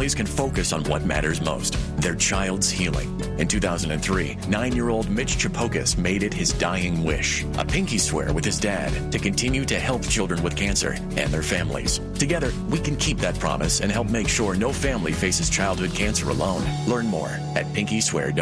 families can focus on what matters most, their child's healing. In 2003, 9-year-old Mitch Chapokas made it his dying wish, a pinky swear with his dad to continue to help children with cancer and their families. Together, we can keep that promise and help make sure no family faces childhood cancer alone. Learn more at pinkyswear.org.